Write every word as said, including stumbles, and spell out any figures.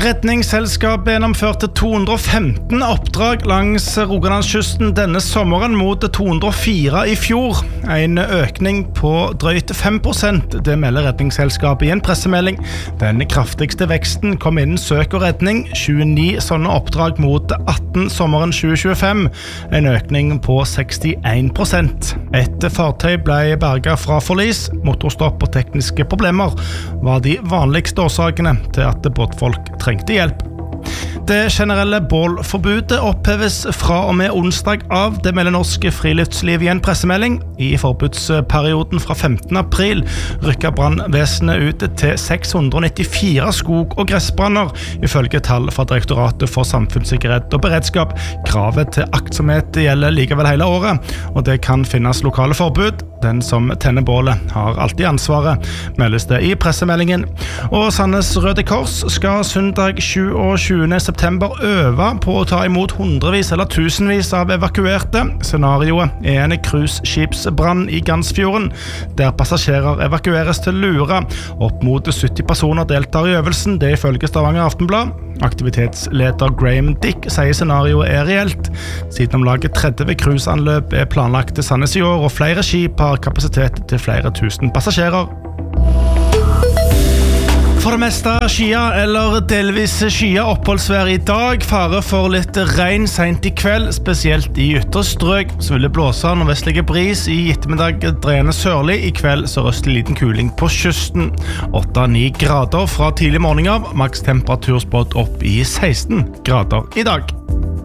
Redningsselskapet gjennomførte to hundre og femten oppdrag langs Rogalandskysten denne sommeren mot to hundre og fire i fjor. En økning på drøyt fem prosent, det melder Redningsselskapet i en pressemelding. Den kraftigste veksten kom innen søk og redning, tjueni sånne oppdrag mot atten sommeren tjue tjuefem, en økning på sekstien prosent. Et fartøy ble berget fra forlis, motorstopp og tekniske problemer var de vanligste årsakene til at båtfolk trengte hjelp. Det generelle bålforbudet oppheves fra og med onsdag av, det melder Norsk Friluftsliv i en pressemelding. I forbudsperioden fra femtende april rykket brannvesenet ut til seks hundre og nittifire skog- og gressbranner, ifølge tall fra Direktoratet for samfunnssikkerhet og beredskap. Kravet til aktsomhet gjelder likevel hele året, og det kan finnes lokale forbud. Den som tenner bålet har alltid ansvaret, meldes det i pressemeldingen. Og Sandnes Røde Kors skal søndag sjuogtjuende september øve på å ta imot hundrevis eller tusenvis av evakuerte. Scenarioet er en cruiseskipsbrann i Gansfjorden, der passasjerer evakueres til Lura. Opp mot sytti personer deltar i øvelsen, det ifølge Stavanger Aftenblad. Aktivitetsleder Graham Dick sier scenarioet er reelt. Siden om laget tretti cruiseanløp er planlagt til Sandnes i år, og flere skip har kapasitet til flere tusen passasjerer. For det meste skia eller delvis skia oppholdsvær i dag. Fare for litt regn sent i kveld, spesielt i ytre strøk. Så vil det blåse nordvestlige bris i ettermiddag, dreiende sørlig. I kveld sørøstlig liten kuling på kysten. åtte ni grader fra tidlig morgen av. Maks temperatur spådd opp i seksten grader i dag.